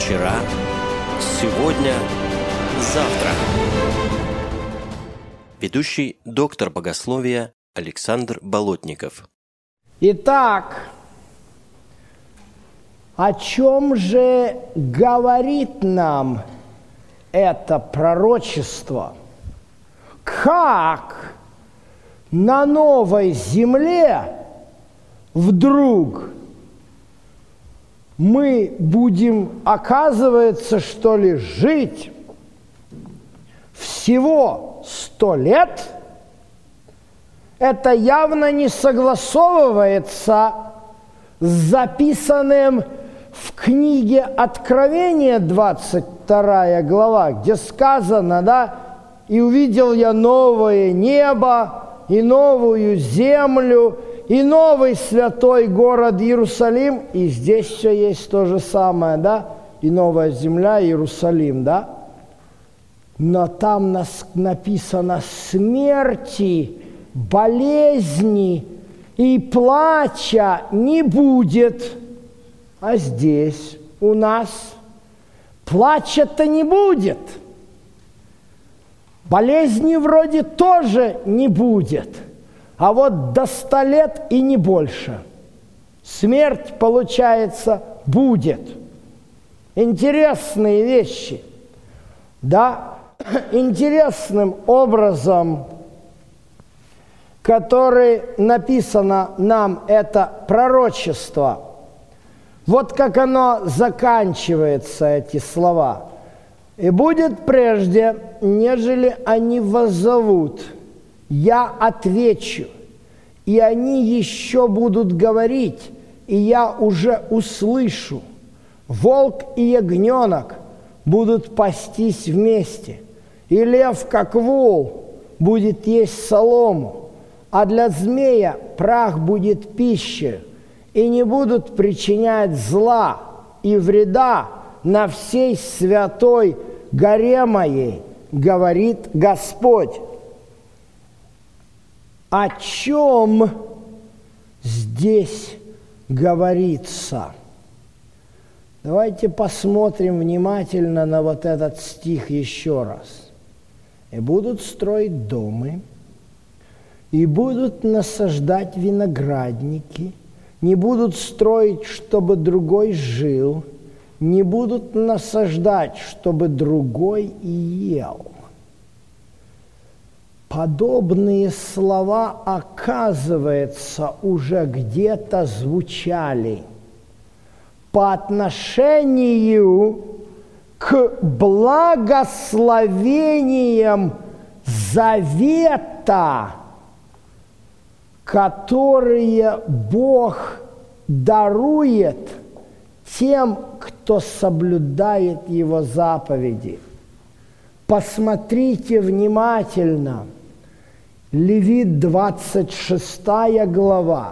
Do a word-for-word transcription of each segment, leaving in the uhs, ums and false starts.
вчера, сегодня, завтра. Ведущий доктор богословия Александр Болотников. Итак, о чем же говорит нам это пророчество? Как на новой земле вдруг мы будем, оказывается, что ли, жить всего сто лет? Это явно не согласовывается с записанным в книге Откровения, двадцать вторая глава, где сказано, да, «И увидел я новое небо и новую землю, и новый святой город Иерусалим». И здесь все есть то же самое, да, и новая земля, Иерусалим, да. Но там нас написано смерти, болезни и плача не будет. А здесь у нас плача-то не будет. Болезни вроде тоже не будет. А вот до ста лет и не больше. Смерть, получается, будет. Интересные вещи. Да, интересным образом, который написано нам это пророчество. Вот как оно заканчивается, эти слова. «И будет прежде, нежели они воззовут, я отвечу, и они еще будут говорить, и я уже услышу. Волк и ягненок будут пастись вместе, и лев, как вол, будет есть солому, а для змея прах будет пищей, и не будут причинять зла и вреда на всей святой горе моей, говорит Господь». О чем здесь говорится? Давайте посмотрим внимательно на вот этот стих еще раз. «И будут строить дома, и будут насаждать виноградники, не будут строить, чтобы другой жил, не будут насаждать, чтобы другой ел». Подобные слова, оказывается, уже где-то звучали по отношению к благословениям завета, которые Бог дарует тем, кто соблюдает Его заповеди. Посмотрите внимательно. Левит, двадцать шестая глава.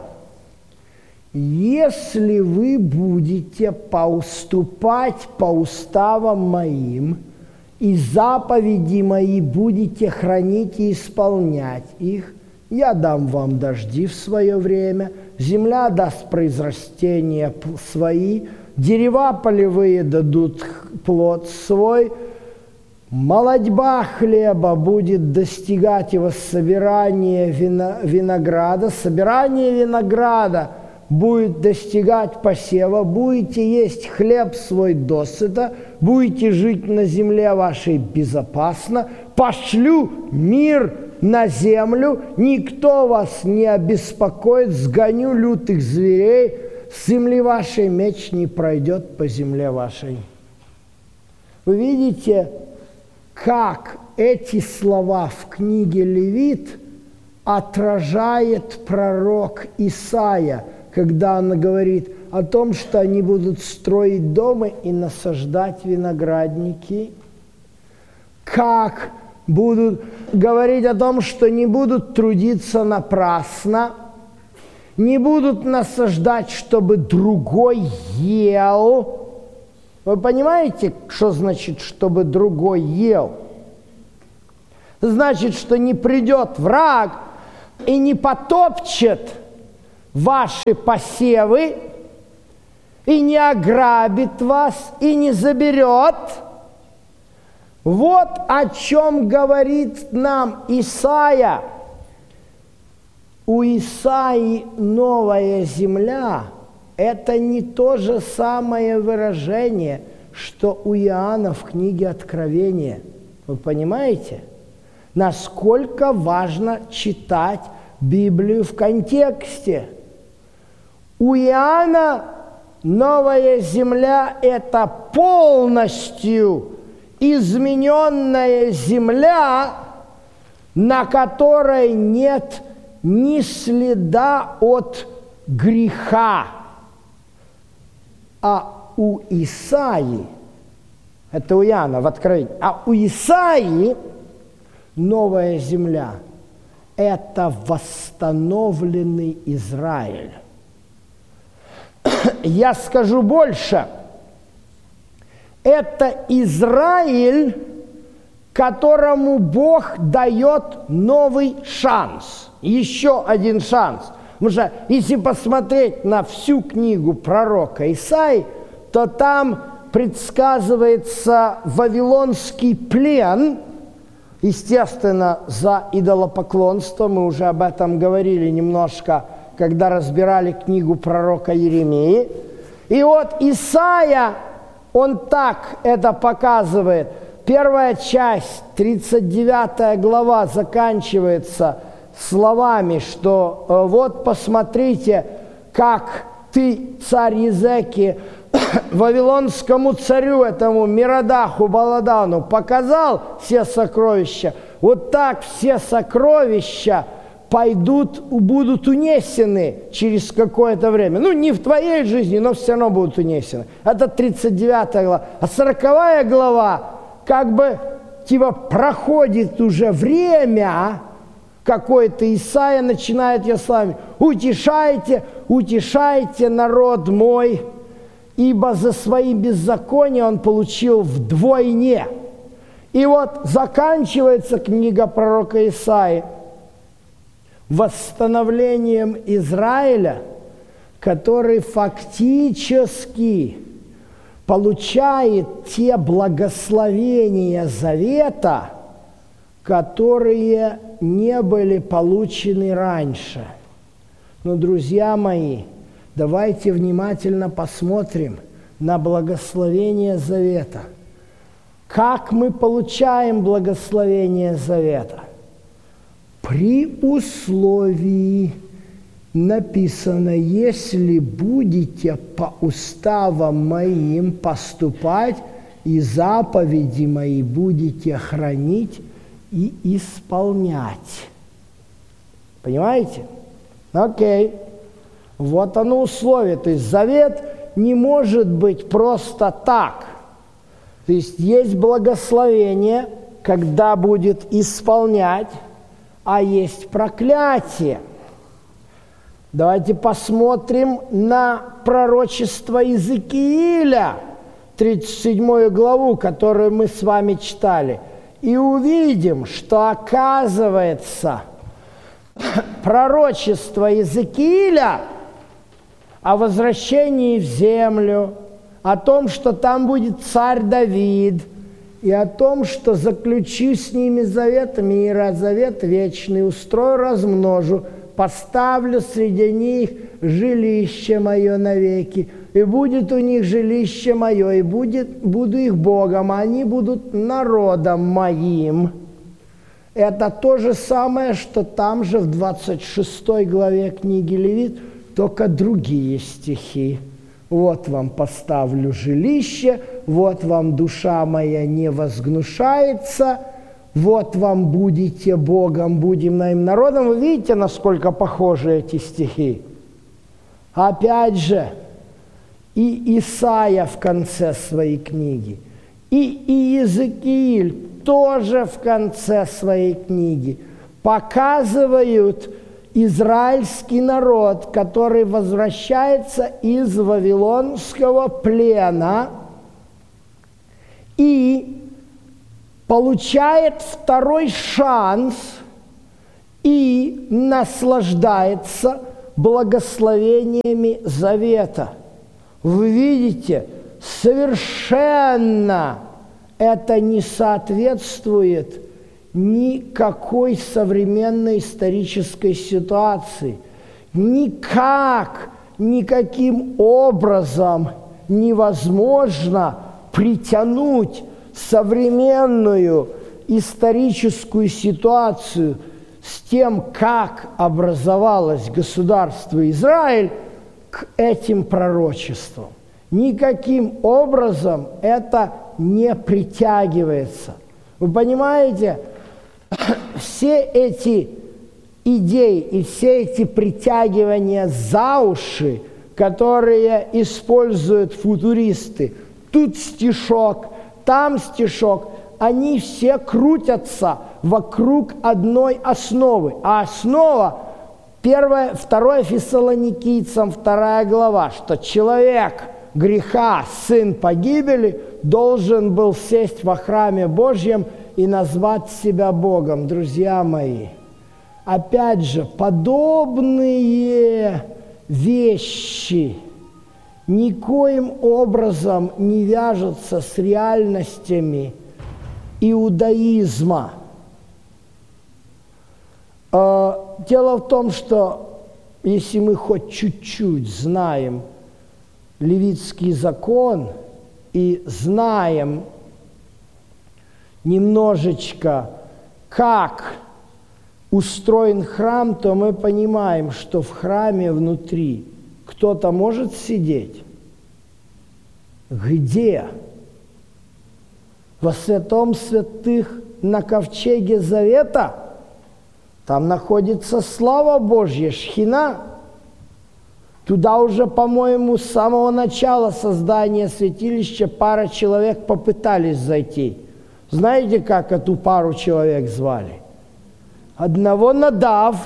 «Если вы будете поуступать по уставам моим, и заповеди мои будете хранить и исполнять их, я дам вам дожди в свое время, земля даст произрастения свои, дерева полевые дадут плод свой, молодьба хлеба будет достигать его собирания винограда, собирание винограда будет достигать посева, будете есть хлеб свой досыта, будете жить на земле вашей безопасно, пошлю мир на землю, никто вас не обеспокоит, сгоню лютых зверей, с земли вашей меч не пройдет по земле вашей». Вы видите, как эти слова в книге Левит отражает пророк Исаия, когда он говорит о том, что они будут строить дома и насаждать виноградники, как будут говорить о том, что не будут трудиться напрасно, не будут насаждать, чтобы другой ел. Вы понимаете, что значит, чтобы другой ел? Значит, что не придет враг и не потопчет ваши посевы, и не ограбит вас, и не заберет. Вот о чем говорит нам Исаия. У Исаии новая земля – это не то же самое выражение, что у Иоанна в книге Откровения. Вы понимаете, насколько важно читать Библию в контексте? У Иоанна новая земля – это полностью измененная земля, на которой нет ни следа от греха. А у Исаии, это у Иоанна в Откровении, а у Исаии новая земля – это восстановленный Израиль. Я скажу больше. Это Израиль, которому Бог дает новый шанс. Еще один шанс. Потому что если посмотреть на всю книгу пророка Исаии, то там предсказывается вавилонский плен, естественно, за идолопоклонство. Мы уже об этом говорили немножко, когда разбирали книгу пророка Иеремии. И вот Исаия, он так это показывает. Первая часть, тридцать девятая глава, заканчивается словами, что вот посмотрите, как ты, царь Езекия, вавилонскому царю, этому Миродаху Баладану, показал все сокровища. Вот так все сокровища пойдут, будут унесены через какое-то время. Ну, не в твоей жизни, но все равно будут унесены. Это тридцать девятая глава. А сороковая глава, как бы, типа, проходит уже время какое-то, Исаия начинает ее словами: «Утешайте, утешайте, народ мой, ибо за свои беззакония он получил вдвойне». И вот заканчивается книга пророка Исаии восстановлением Израиля, который фактически получает те благословения завета, которые не были получены раньше. Но, друзья мои, давайте внимательно посмотрим на благословение завета. Как мы получаем благословение завета? При условии, написано: если будете по уставам моим поступать, и заповеди мои будете хранить и исполнять. Понимаете? Окей. Вот оно условие. То есть завет не может быть просто так. То есть есть благословение, когда будет исполнять, а есть проклятие. Давайте посмотрим на пророчество Иезекииля, тридцать седьмую главу, которую мы с вами читали, и увидим, что, оказывается, пророчество Иезекииля о возвращении в землю, о том, что там будет царь Давид, и о том, что заключу с ними завет мира, завет вечный, устрою, размножу, поставлю среди них жилище мое навеки, и будет у них жилище мое, и будет, буду их Богом, а они будут народом моим. Это то же самое, что там же в двадцать шестой главе книги Левит, только другие стихи. Вот вам поставлю жилище, вот вам душа моя не возгнушается, вот вам будете Богом, будем моим народом. Вы видите, насколько похожи эти стихи? Опять же, и Исаия в конце своей книги, и Иезекииль тоже в конце своей книги показывают израильский народ, который возвращается из вавилонского плена и получает второй шанс и наслаждается благословениями завета. Вы видите, совершенно это не соответствует никакой современной исторической ситуации. Никак, никаким образом невозможно притянуть современную историческую ситуацию с тем, как образовалось государство Израиль, к этим пророчествам. Никаким образом это не притягивается. Вы понимаете, все эти идеи и все эти притягивания за уши, которые используют футуристы, тут стишок, там стишок, они все крутятся вокруг одной основы. А основа, первое, второе Фессалоникийцам, вторая глава, что человек греха, сын погибели, должен был сесть во храме Божьем и назвать себя Богом. Друзья мои, опять же, подобные вещи никоим образом не вяжутся с реальностями иудаизма. Дело в том, что если мы хоть чуть-чуть знаем левитский закон и знаем немножечко, как устроен храм, то мы понимаем, что в храме внутри кто-то может сидеть. Где? Во святом святых на ковчеге завета? Там находится слава Божья, шхина. Туда уже, по-моему, с самого начала создания святилища пара человек попытались зайти. Знаете, как эту пару человек звали? Одного Надав,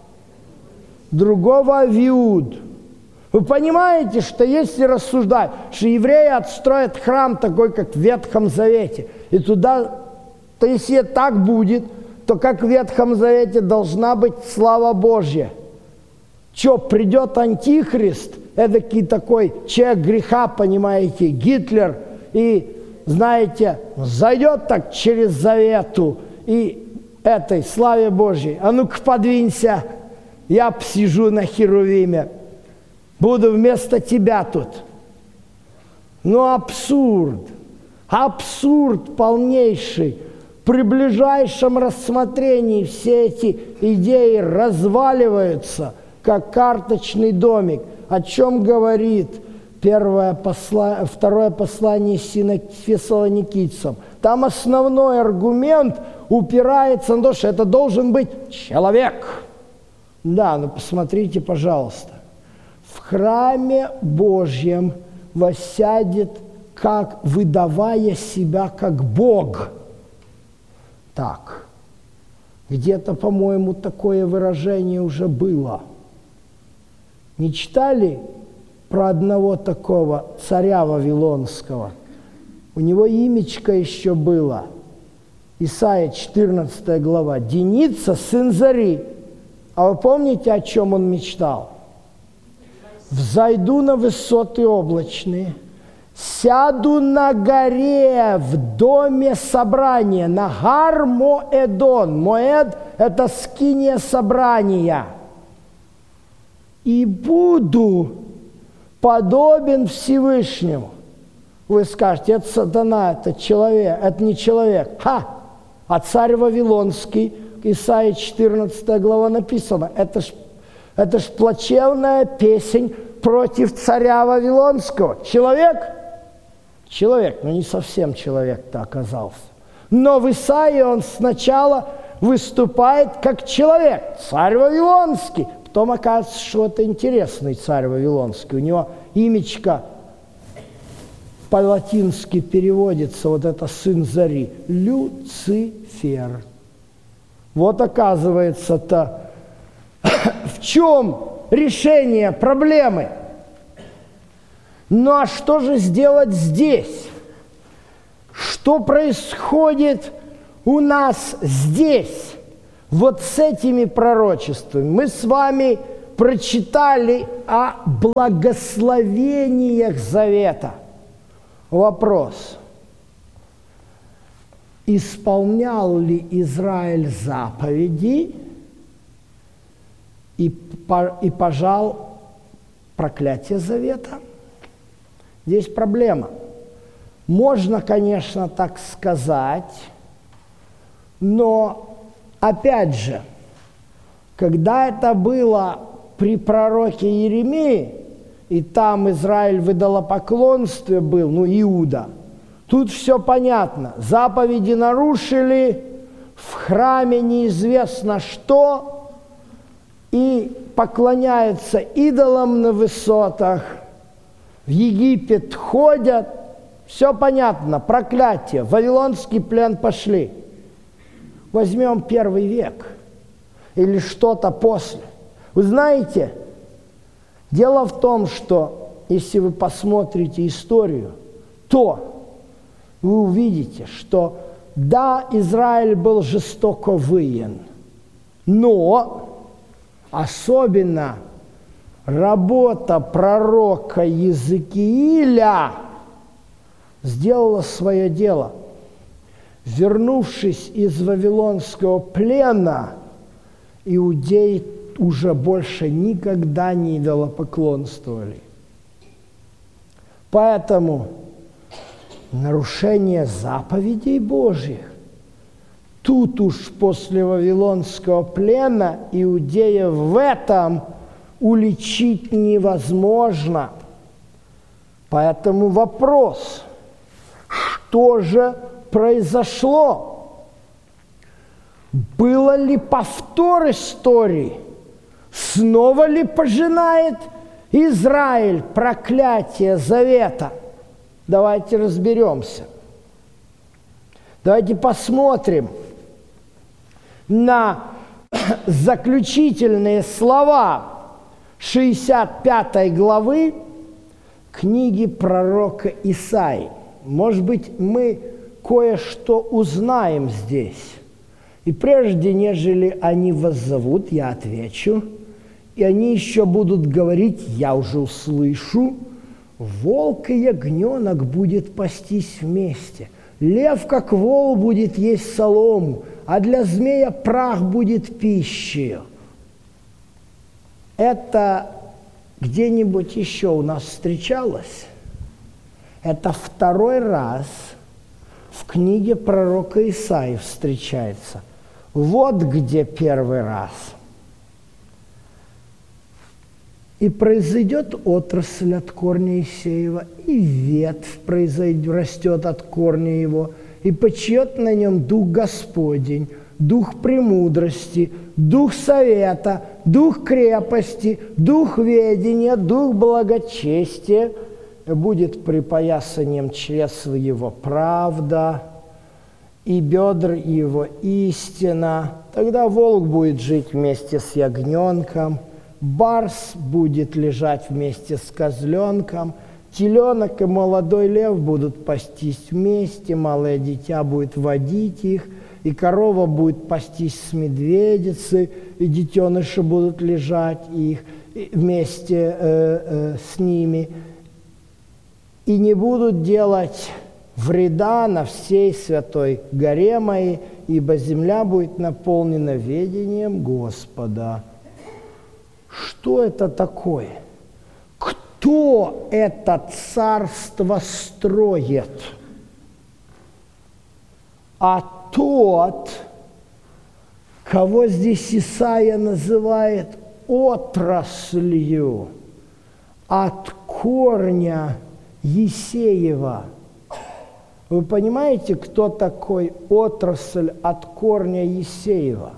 другого Авиуд. Вы понимаете, что если рассуждать, что евреи отстроят храм такой, как в Ветхом Завете, и туда, то если так будет, то как в Ветхом Завете должна быть слава Божья. Что, придет Антихрист, эдакий такой человек греха, понимаете, Гитлер, и, знаете, зайдет так через завету и этой славе Божьей. А ну-ка подвинься, я посижу на Херувиме, буду вместо тебя тут. Ну, абсурд, абсурд полнейший. При ближайшем рассмотрении все эти идеи разваливаются, как карточный домик. О чем говорит первое посла... второе послание Фессалоникийцам? Там основной аргумент упирается на то, что это должен быть человек. Да, ну посмотрите, пожалуйста. В храме Божьем воссядет, как выдавая себя как Бог. Так, где-то, по-моему, такое выражение уже было. Не читали про одного такого царя Вавилонского? У него имечко еще было. Исайя четырнадцатая глава. Деница, сын Зари. А вы помните, о чем он мечтал? «Взойду на высоты облачные, сяду на горе в доме собрания, на гар Моэдон». Моэд – это скиния собрания. «И буду подобен Всевышнему». Вы скажете, это сатана, это человек, это не человек. Ха! А царь Вавилонский, Исайя четырнадцатая глава написано, это ж, это ж плачевная песнь против царя Вавилонского. Человек? Человек, но не совсем человек-то оказался. Но в Исаии он сначала выступает как человек, царь Вавилонский. Потом оказывается, что это интересный царь Вавилонский. У него имечко по-латински переводится, вот это сын Зари, Люцифер. Вот оказывается-то, в чем решение проблемы? Ну а что же сделать здесь? Что происходит у нас здесь? Вот с этими пророчествами. Мы с вами прочитали о благословениях завета. Вопрос. Исполнял ли Израиль заповеди и, и пожал проклятие завета? Здесь проблема. Можно, конечно, так сказать, но, опять же, когда это было при пророке Иеремии, и там Израиль в идолопоклонстве был, ну, Иуда, тут все понятно. Заповеди нарушили, в храме неизвестно что, и поклоняются идолам на высотах, в Египет ходят, все понятно, проклятие, вавилонский плен пошли. Возьмем первый век или что-то после. Вы знаете, дело в том, что если вы посмотрите историю, то вы увидите, что да, Израиль был жестоко выен, но особенно работа пророка Иезекииля сделала свое дело. Вернувшись из вавилонского плена, иудеи уже больше никогда не идолопоклонствовали. Поэтому нарушение заповедей Божьих тут уж после вавилонского плена иудеев в этом уличить невозможно. Поэтому вопрос, что же произошло? Было ли повтор истории? Снова ли пожинает Израиль проклятие завета? Давайте разберемся. Давайте посмотрим на заключительные слова шестьдесят пятой главы книги пророка Исаии. Может быть, мы кое-что узнаем здесь. И прежде, нежели они вас зовут, я отвечу, и они еще будут говорить, я уже услышу, волк и ягненок будет пастись вместе, лев, как вол, будет есть солому, а для змея прах будет пищей. Это где-нибудь еще у нас встречалось? Это второй раз в книге пророка Исаии встречается. Вот где первый раз. «И произойдет отрасль от корня Иисеева, и ветвь произойдет, растет от корня его, и почиет на нем Дух Господень, Дух премудрости, Дух совета, Дух крепости, Дух ведения, Дух благочестия, будет припоясанием чресла его правда, и бедр его истина. Тогда волк будет жить вместе с ягненком, барс будет лежать вместе с козленком, теленок и молодой лев будут пастись вместе, малое дитя будет водить их, и корова будет пастись с медведицей, и детеныши будут лежать их вместе э, э, с ними, и не будут делать вреда на всей святой горе моей, ибо земля будет наполнена ведением Господа». Что это такое? Кто это царство строит? А тот, кого здесь Исаия называет отраслью от корня Иисеева. Вы понимаете, кто такой отрасль от корня Иисеева?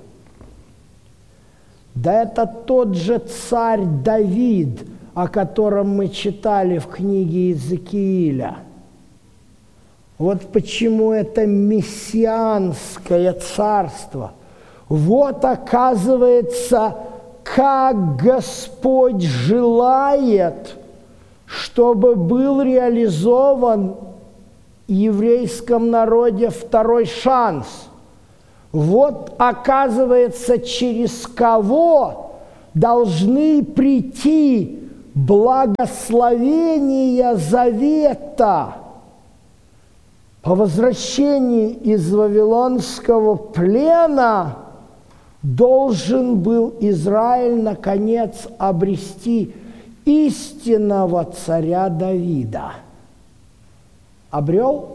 Да это тот же царь Давид, о котором мы читали в книге Иезекииля. Вот почему это мессианское царство. Вот, оказывается, как Господь желает, чтобы был реализован в еврейском народе второй шанс. Вот, оказывается, через кого должны прийти благословения завета. По возвращении из Вавилонского плена должен был Израиль наконец обрести истинного царя Давида. Обрел?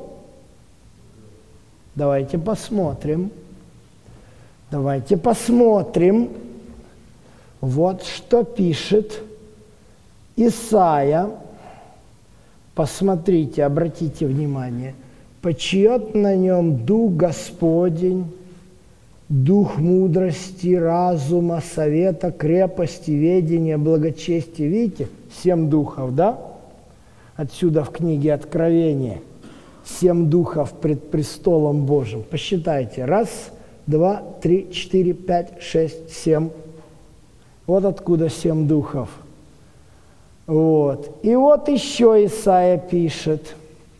Давайте посмотрим. Давайте посмотрим. Вот что пишет Исайя. Посмотрите, обратите внимание. «Почиет на нем Дух Господень, Дух мудрости, разума, совета, крепости, ведения, благочестия». Видите? Семь духов, да? Отсюда в книге Откровения. Семь духов пред престолом Божьим. Посчитайте. Раз, два, три, четыре, пять, шесть, семь. Вот откуда семь духов. Вот. И вот еще Исайя пишет.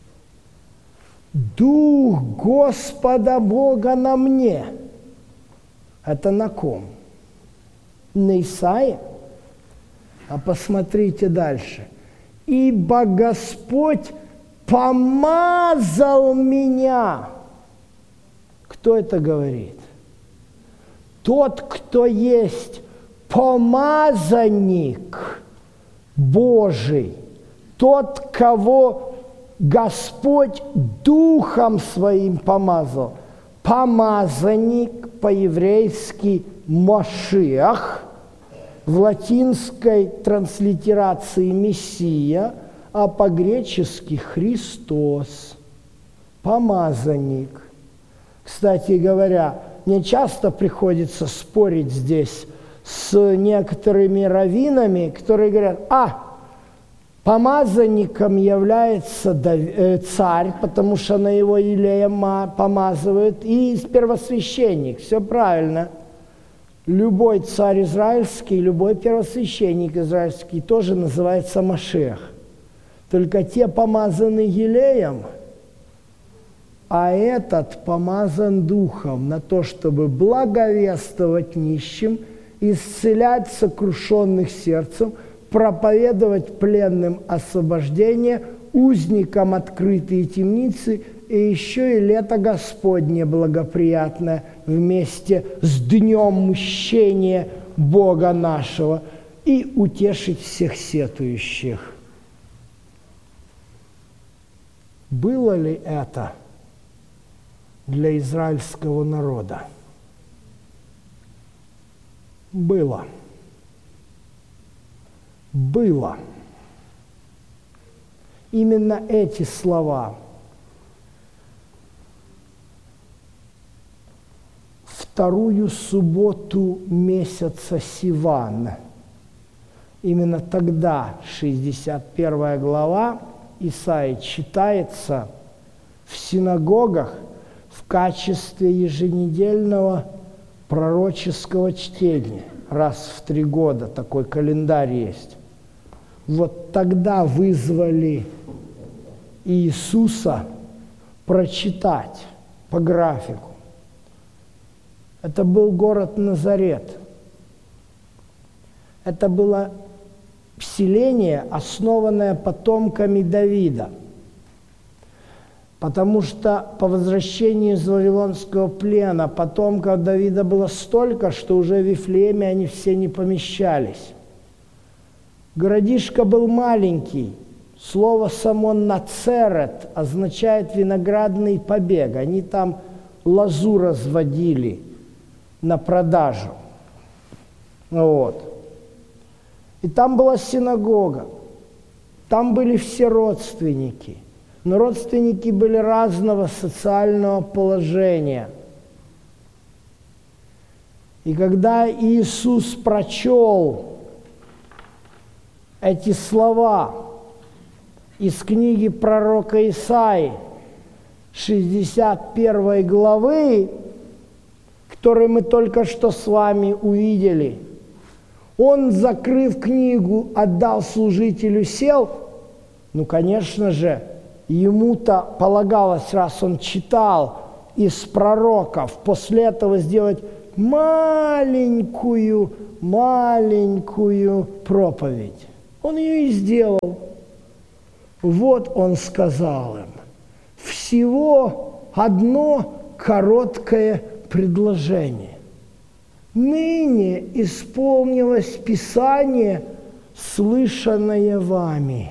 «Дух Господа Бога на мне». Это на ком? На Исаии? А посмотрите дальше. «Ибо Господь помазал меня». Кто это говорит? Тот, кто есть помазанник Божий, тот, кого Господь Духом Своим помазал. Помазанник по-еврейски Машиах, в латинской транслитерации Мессия, а по-гречески Христос. Помазанник. Кстати говоря, мне часто приходится спорить здесь с некоторыми раввинами, которые говорят: а, помазанником является царь, потому что на его елеем помазывают, и первосвященник. Все правильно. Любой царь израильский, любой первосвященник израильский тоже называется Машиах. Только те помазаны елеем, а этот помазан духом на то, чтобы благовествовать нищим, исцелять сокрушенных сердцем, проповедовать пленным освобождение, узникам открытые темницы, и еще и лето Господне благоприятное вместе с днем мщения Бога нашего, и утешить всех сетующих. Было ли это для израильского народа? Было. Было. Именно эти слова вторую субботу месяца Сиван. Именно тогда, шестьдесят первая глава Исаии читается в синагогах в качестве еженедельного пророческого чтения. Раз в три года такой календарь есть. Вот тогда вызвали Иисуса прочитать по графику. Это был город Назарет. Это было селение, основанное потомками Давида. Потому что по возвращении из Вавилонского плена потомков Давида было столько, что уже в Вифлееме они все не помещались. Городишко был маленький. Слово само «нацерет» означает «виноградный побег». Они там лозу разводили на продажу. Вот. И там была синагога. Там были все родственники. Но родственники были разного социального положения. И когда Иисус прочел эти слова из книги пророка Исаии, шестьдесят первой главы, которую мы только что с вами увидели, он, закрыв книгу, отдал служителю, сел. Ну, конечно же, ему-то полагалось, раз он читал из пророков, после этого сделать маленькую, маленькую проповедь. Он ее и сделал. Вот он сказал им. Всего одно короткое предложение. Ныне исполнилось Писание, слышанное вами.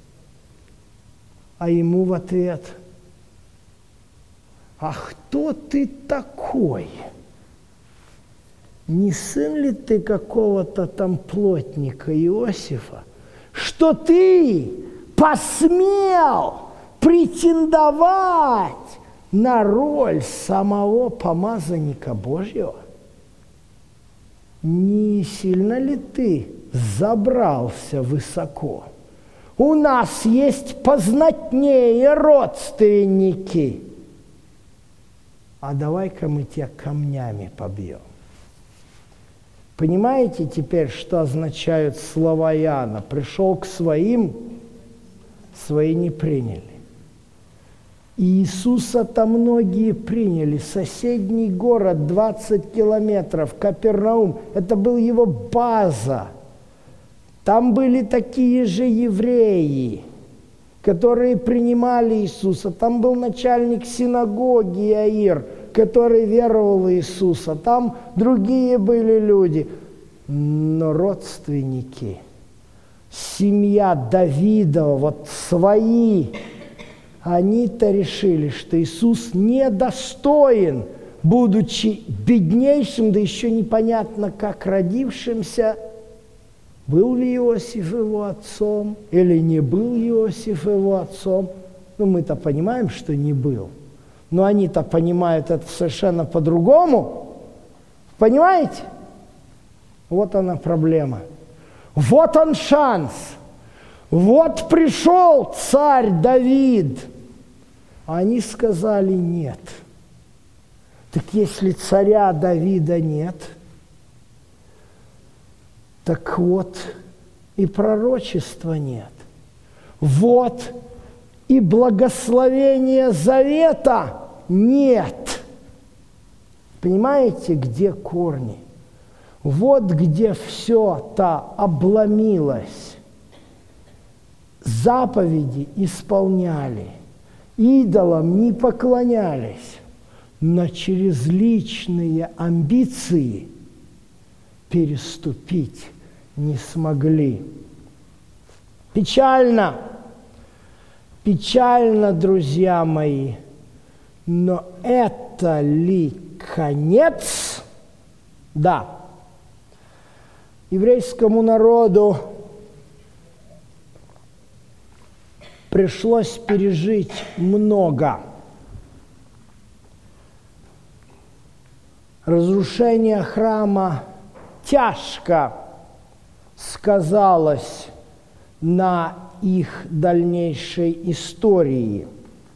А ему в ответ: а кто ты такой? Не сын ли ты какого-то там плотника Иосифа, что ты посмел претендовать на роль самого помазанника Божьего? Не сильно ли ты забрался высоко? У нас есть познатнее родственники. А давай-ка мы тебя камнями побьем. Понимаете теперь, что означают слова Иоанна? Пришел к своим, свои не приняли. И Иисуса-то многие приняли. Соседний город, двадцать километров, Капернаум, это была его база. Там были такие же евреи, которые принимали Иисуса. Там был начальник синагоги Иаир, который веровал в Иисуса. Там другие были люди. Но родственники, семья Давидова, вот свои, они-то решили, что Иисус недостоин, будучи беднейшим, да еще непонятно как родившимся. Был ли Иосиф его отцом или не был Иосиф его отцом? Ну, мы-то понимаем, что не был. Но они-то понимают это совершенно по-другому. Понимаете? Вот она проблема. Вот он шанс. Вот пришел царь Давид. А они сказали нет. Так если царя Давида нет, так вот и пророчества нет. Вот и благословения завета нет. Понимаете, где корни? Вот где все-то обломилось. Заповеди исполняли, идолам не поклонялись, но через личные амбиции переступить не смогли. Печально, печально, друзья мои, но это ли конец? Да. Еврейскому народу пришлось пережить много. Разрушение храма тяжко сказалось на их дальнейшей истории.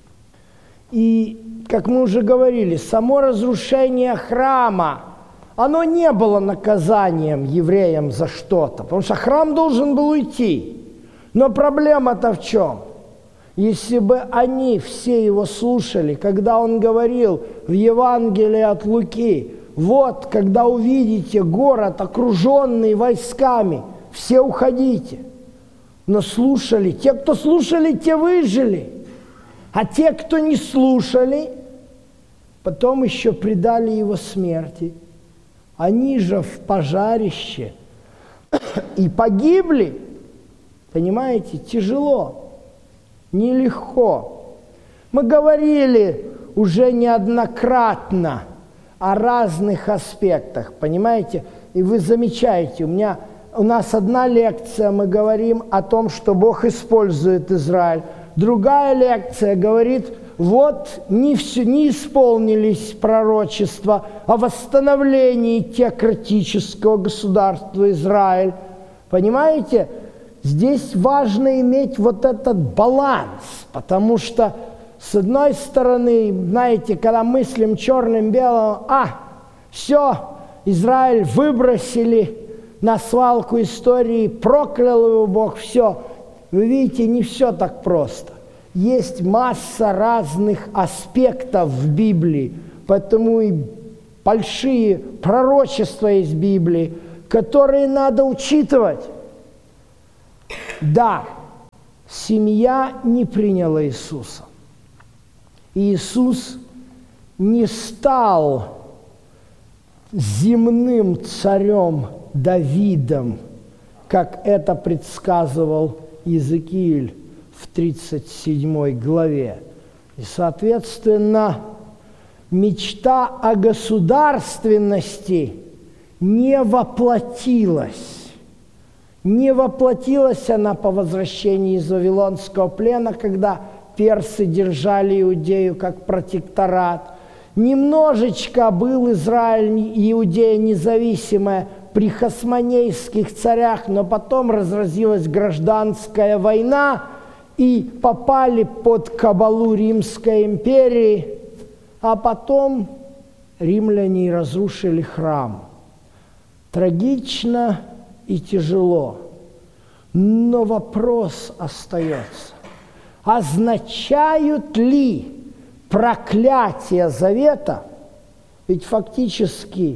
И, как мы уже говорили, само разрушение храма, оно не было наказанием евреям за что-то, потому что храм должен был уйти. Но проблема-то в чем? Если бы они все его слушали, когда он говорил в Евангелии от Луки: вот, когда увидите город, окруженный войсками, все уходите. Но слушали. Те, кто слушали, те выжили. А те, кто не слушали, потом еще предали его смерти. Они же в пожарище и погибли. Понимаете, тяжело, нелегко. Мы говорили уже неоднократно о разных аспектах, понимаете? И вы замечаете, у меня, у нас одна лекция, мы говорим о том, что Бог использует Израиль. Другая лекция говорит, вот не, все, не исполнились пророчества о восстановлении теократического государства Израиль. Понимаете? Здесь важно иметь вот этот баланс, потому что с одной стороны, знаете, когда мыслим черным-белым, а, все, Израиль выбросили на свалку истории, проклял его Бог, все. Вы видите, не все так просто. Есть масса разных аспектов в Библии, поэтому и большие пророчества из Библии, которые надо учитывать. Да, семья не приняла Иисуса. И Иисус не стал земным царем Давидом, как это предсказывал Иезекииль в тридцать седьмой главе. И, соответственно, мечта о государственности не воплотилась. Не воплотилась она по возвращении из Вавилонского плена, когда персы держали Иудею как протекторат. Немножечко был Израиль, Иудея независимая при хасмонейских царях, но потом разразилась гражданская война, и попали под кабалу Римской империи, а потом римляне и разрушили храм. Трагично и тяжело, но вопрос остается. Означают ли проклятие завета, ведь фактически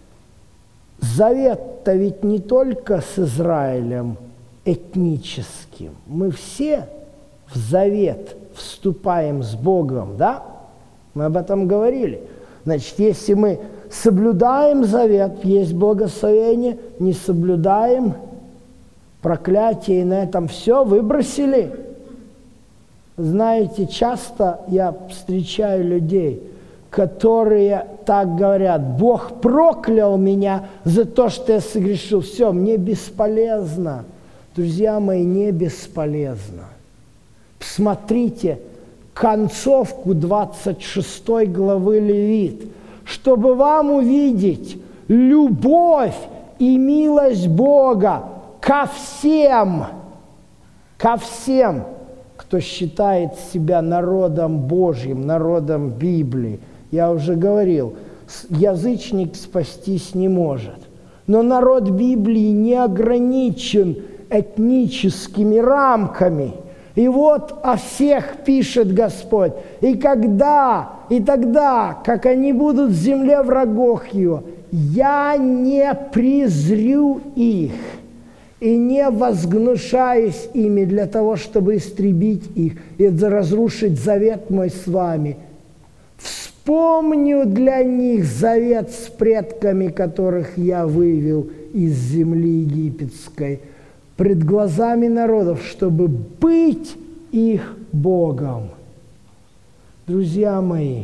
завет-то ведь не только с Израилем этническим, мы все в завет вступаем с Богом, да? Мы об этом говорили. Значит, если мы соблюдаем завет, есть благословение, не соблюдаем проклятие, и на этом все, выбросили. Знаете, часто я встречаю людей, которые так говорят: Бог проклял меня за то, что я согрешил. Все, мне бесполезно. Друзья мои, не бесполезно. Посмотрите концовку двадцать шестой главы Левит, чтобы вам увидеть любовь и милость Бога ко всем, ко всем, кто считает себя народом Божьим, народом Библии. Я уже говорил, язычник спастись не может. Но народ Библии не ограничен этническими рамками. И вот о всех пишет Господь. И когда, и тогда, как они будут в земле врагов его, я не презрю их и не возгнушаюсь ими для того, чтобы истребить их и разрушить завет мой с вами. Вспомню для них завет с предками, которых я вывел из земли египетской, пред глазами народов, чтобы быть их Богом. Друзья мои,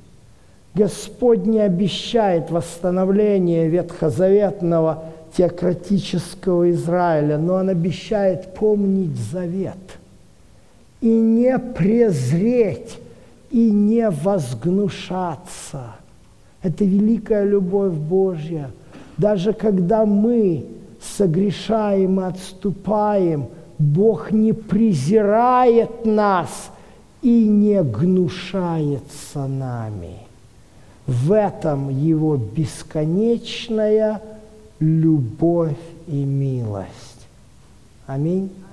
Господь не обещает восстановление ветхозаветного теократического Израиля, но Он обещает помнить завет и не презреть, и не возгнушаться. Это великая любовь Божья. Даже когда мы согрешаем и отступаем, Бог не презирает нас и не гнушается нами. В этом Его бесконечная любовь и милость. Аминь.